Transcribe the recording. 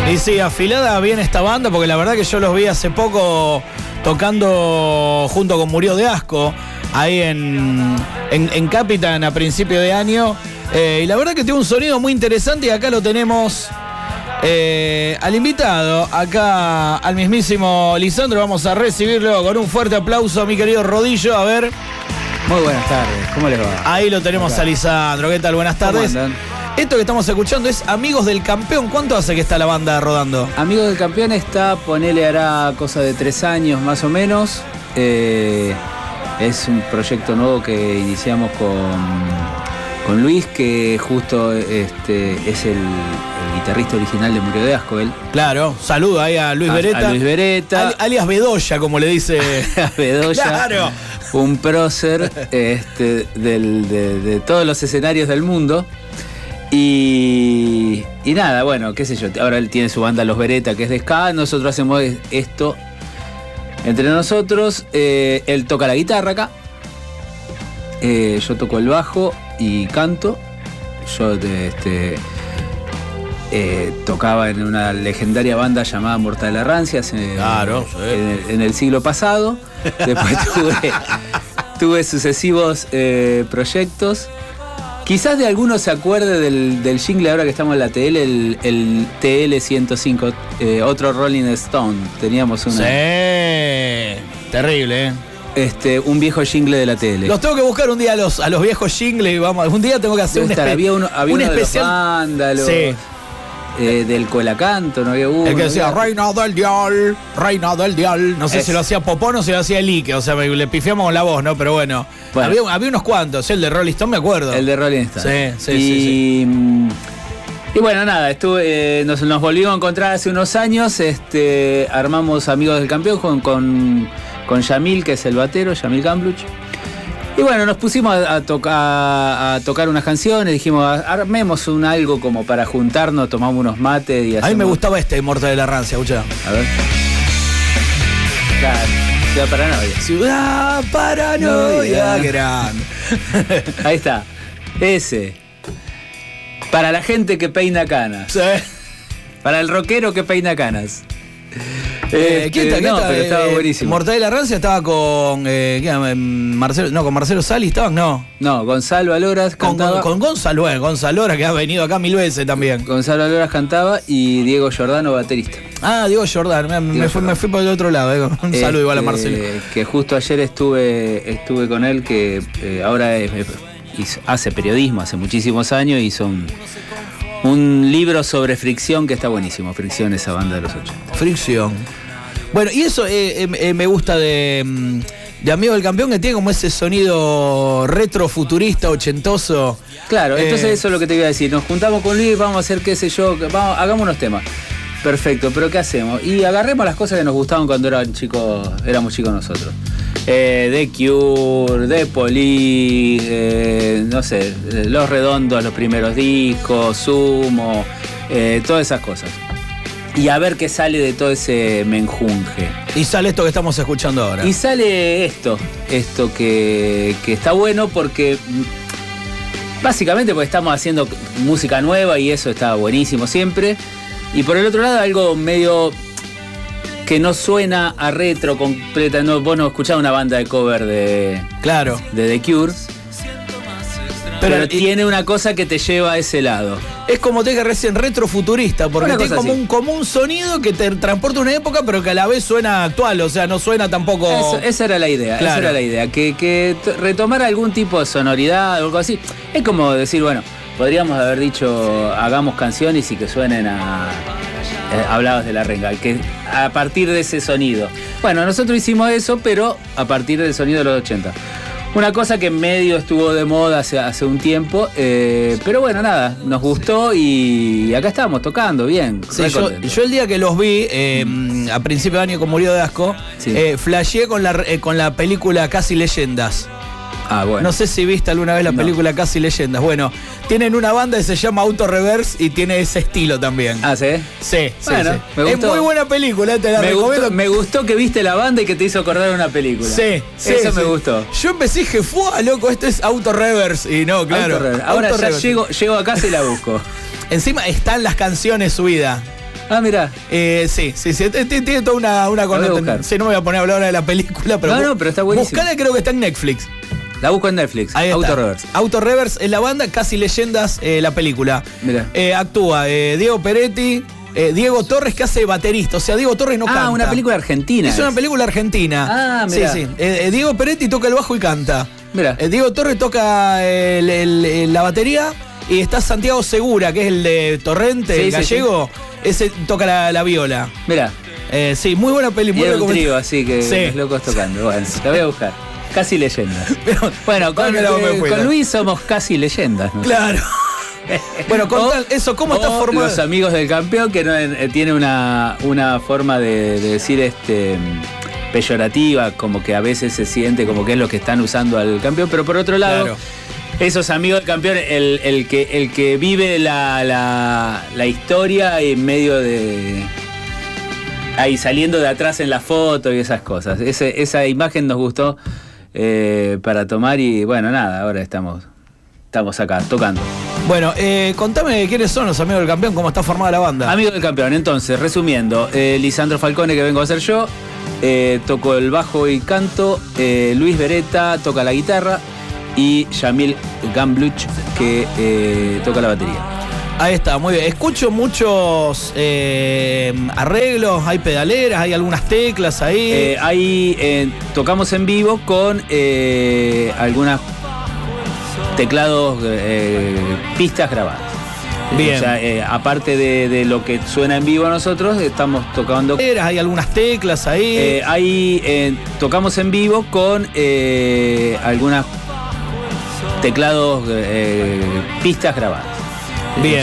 Y sí, afilada bien esta banda, porque la verdad que yo los vi hace poco tocando junto con Murió de Asco, ahí en Capitán a principio de año. Y la verdad que tiene un sonido muy interesante y acá lo tenemos al invitado, acá al mismísimo Lisandro. Vamos a recibirlo con un fuerte aplauso a mi querido Rodillo, a ver. Muy buenas tardes, ¿cómo les va? Ahí lo tenemos a Lisandro, ¿qué tal? Buenas tardes. ¿Cómo andan? Esto que estamos escuchando es Amigos del Campeón. ¿Cuánto hace que está la banda rodando? Amigos del Campeón está, ponele, hará cosa de 3 años más o menos. Es un proyecto nuevo que iniciamos con Luis, que justo es el guitarrista original de Murió de Asco, él. Claro, saludo ahí a Luis Beretta. A Luis Beretta. Alias Bedoya, como le dice. Bedoya. Claro. Un prócer de todos los escenarios del mundo. Y nada, bueno, qué sé yo, ahora él tiene su banda Los Beretta, que es de ska, nosotros hacemos esto entre nosotros. Él toca la guitarra acá, yo toco el bajo y canto. Yo tocaba en una legendaria banda llamada Mortal de la Rancia claro, sí. en el siglo pasado. Después tuve sucesivos proyectos. Quizás de algunos se acuerde del jingle ahora que estamos en la TL, el TL105, otro Rolling Stone. Teníamos una. Sí, terrible, un viejo jingle de la TL. Los tengo que buscar un día a los viejos jingles. Vamos, un día tengo que hacer había uno especial. De los vándalos, sí. Del Colacanto, no había uno. El que decía Reina del Dial, Reina del Dial. No sé si lo hacía Popón o si lo hacía Lique. O sea, le pifiamos con la voz, ¿no? Pero bueno. Había unos cuantos. El de Rolling Stone, me acuerdo. El de Rolling Stone. Sí. Y bueno, nada, nos volvimos a encontrar hace unos años. Armamos Amigos del Campeón con Yamil, que es el batero, Yamil Gambluch. Y bueno, nos pusimos a tocar unas canciones, dijimos, armemos algo como para juntarnos, tomamos unos mates y hacemos... A mí me gustaba Mortal de la Rancia, escuchá. A ver. Claro, Ciudad Paranoia. Ciudad Paranoia, grande. Ahí está, ese. Para la gente que peina canas. Sí. Para el rockero que peina canas. ¿Quién está? No, pero estaba buenísimo. Mortal de la Rancia estaba con Marcelo, no, con Marcelo Sali estaban, no. No, Gonzalo Aloras cantaba. Con Gonzalo Aloras, que ha venido acá 1000 veces también. Gonzalo Aloras cantaba y Diego Giordano baterista. Ah, Diego Giordano, me fui por el otro lado, un saludo igual a Marcelo. Que justo ayer estuve con él, que ahora hace periodismo, hace muchísimos años, hizo un libro sobre Fricción que está buenísimo. Fricción, esa banda de los 80. Fricción. Bueno, y eso me gusta de Amigo del Campeón, que tiene como ese sonido retrofuturista, ochentoso. Claro, entonces eso es lo que te iba a decir. Nos juntamos con Luis, vamos a hacer, qué sé yo, hagamos unos temas. Perfecto, pero ¿qué hacemos? Y agarremos las cosas que nos gustaban cuando éramos chicos nosotros. The Cure, The Police, no sé, Los Redondos, los primeros discos, Sumo, todas esas cosas. Y a ver qué sale de todo ese menjunje. Y sale esto que estamos escuchando ahora. Y sale esto que está bueno porque básicamente porque estamos haciendo música nueva y eso está buenísimo siempre. Y por el otro lado algo medio que no suena a retro completa. No, vos no escuchás una banda de cover de The Cure. Pero tiene una cosa que te lleva a ese lado. Es como te dije recién, retrofuturista, porque tiene como un sonido que te transporta a una época, pero que a la vez suena actual, o sea, no suena tampoco... Esa era la idea, claro. Esa era la idea, que retomara algún tipo de sonoridad o algo así. Es como decir, bueno, podríamos haber dicho, hagamos canciones y que suenen a... hablabas de la renga, que a partir de ese sonido. Bueno, nosotros hicimos eso, pero a partir del sonido de los 80. Una cosa que en medio estuvo de moda hace un tiempo, pero bueno, nada, nos gustó y acá estamos tocando bien. Sí, yo el día que los vi, a principio de año con Murió de Asco, sí. Flasheé con la película Casi Leyendas. Ah, bueno. No sé si viste alguna vez la película Casi Leyendas. Bueno, tienen una banda que se llama Auto Reverse y tiene ese estilo también. ¿Ah, sí? Sí, bueno, sí. Me gustó. Es muy buena película, te la recomiendo. Me gustó que viste la banda y que te hizo acordar una película. Sí, eso me gustó. Yo empecé y dije, ¡fua, loco! Esto es Auto Reverse. Y no, claro. Ahora ya llego a casa y la busco. Encima están las canciones subidas. Ah, mirá. Sí. Tiene toda una connotación. Sí, no me voy a poner a hablar ahora de la película, pero. No, pero está buenísimo. Buscala, creo que está en Netflix. La busco en Netflix. Ahí Auto está. Reverse. Auto Reverse es la banda, Casi Leyendas, la película. Mirá. Actúa Diego Peretti, Diego Torres, que hace baterista. O sea, Diego Torres no canta. Una película argentina. Es una película argentina. Ah, mirá. Sí. Diego Peretti toca el bajo y canta. Mirá. Diego Torres toca la batería. Y está Santiago Segura, que es el de Torrente, el gallego. Sí. Ese toca la viola. Mirá. Sí, muy buena película. Y un trío, así que los locos tocando. Bueno, la voy a buscar. Casi leyendas. Bueno, con Luis somos casi leyendas, ¿no? Claro. Bueno, eso, ¿cómo está formado? Los amigos del campeón, que tiene una forma de decir peyorativa, como que a veces se siente como que es lo que están usando al campeón, pero por otro lado, claro, esos amigos del campeón, el que vive la historia en medio de... ahí saliendo de atrás en la foto y esas cosas. Esa imagen nos gustó para tomar y bueno, nada, ahora estamos acá tocando. Bueno, contame quiénes son los amigos del campeón, cómo está formada la banda. Amigos del campeón, entonces, resumiendo, Lisandro Falcone, que vengo a ser yo, toco el bajo y canto, Luis Beretta toca la guitarra y Yamil Gambluch, que toca la batería. Ahí está, muy bien. Escucho muchos arreglos, hay pedaleras, hay algunas teclas ahí. Tocamos en vivo con algunas teclados, pistas grabadas. Bien. O sea, aparte de lo que suena en vivo nosotros, estamos tocando... Hay algunas teclas ahí. Tocamos en vivo con algunas teclados, pistas grabadas. Bien.